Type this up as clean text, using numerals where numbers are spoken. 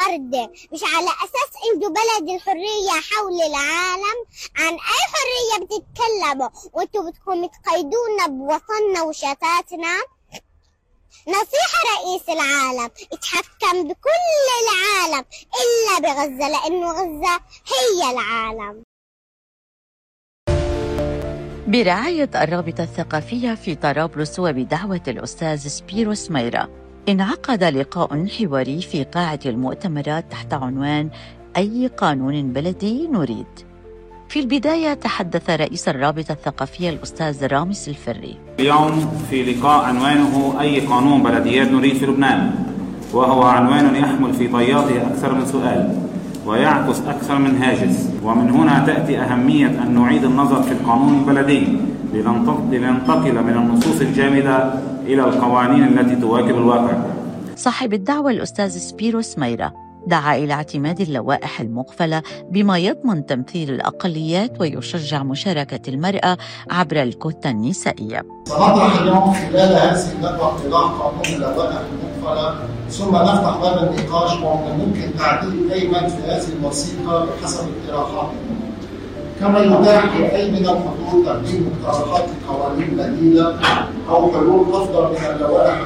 أرض، مش على أساس أنتوا بلد الحرية حول العالم. عن أي حرية بتتكلموا وأنتوا بتكونوا متقيدونا بوطننا وشتاتنا؟ نصيحة رئيس العالم اتحكم بكل العالم إلا بغزة، لأنه غزة هي العالم. برعاية الرابطة الثقافية في طرابلس وبدعوة الأستاذ سبيروس ميرا، انعقد لقاء حواري في قاعة المؤتمرات تحت عنوان أي قانون بلدي نريد. في البداية تحدث رئيس الرابطة الثقافية الأستاذ رامز الفري. اليوم في لقاء عنوانه أي قانون بلديات نريد في لبنان، وهو عنوان يحمل في طياته أكثر من سؤال ويعكس أكثر من هاجس، ومن هنا تأتي أهمية أن نعيد النظر في القانون البلدي لننتقل من النصوص الجامدة إلى القوانين التي تواكب الواقع. صاحب الدعوة الأستاذ سبيروس ميرا دعا إلى اعتماد اللوائح المقفلة بما يضمن تمثيل الأقليات ويشجع مشاركة المرأة عبر الكوتا النسائية. سنطرح اليوم خلال هذه الندوة اقتراح قانون اللوائح المقفلة، ثم نفتح باب النقاش وممكن تعديل أي مد في هذه الوثيقة بحسب اقتراحاتنا، كما يتاح لأي من الحضور تقديم مقترحات لقوانين بديلة أو حلول أفضل من اللوائح